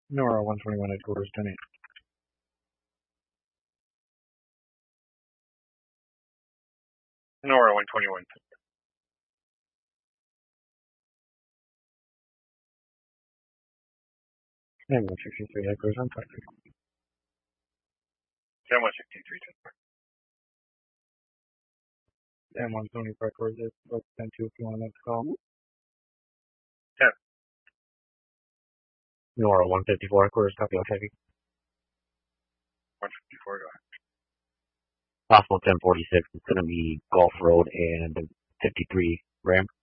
Nora 121 headquarters 10-8. Nora 121. And 163 headquarters on 5. 10 163. And 120 headquarters is 10-2 if you want to make the call. 10. Nora 154 headquarters, copy out heavy. 154, go ahead. Possible 1046, it's going to be Gulf Road and 53 Ram.